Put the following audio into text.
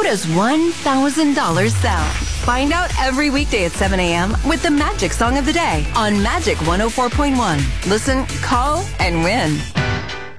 does $1,000 sound? Find out every weekday at 7 a.m. with the Magic Song of the Day on Magic 104.1. Listen, call, and win.